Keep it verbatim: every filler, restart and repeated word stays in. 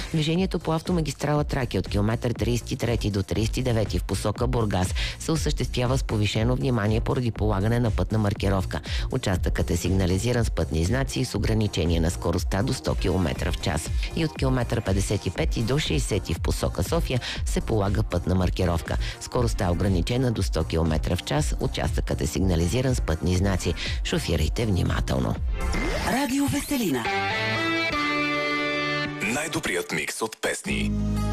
Движението по автомагистрала Тракия от километър тридесет и трети до тридесет и девети в посока Бургас се осъществява с повишено внимание поради полагане на пътна маркировка. Участъкът е сигнализиран с пътни знаци и с ограничение на скоростта до сто километра в час. И от километър петдесет и пети до шейсети в посока София се полага пътна маркировка. Скоростта е ограничена до сто километра в час. Участъкът е сигнализиран с пътни знаци. Шофирайте внимателно. Радио Веселина. Най-добрият микс от песни.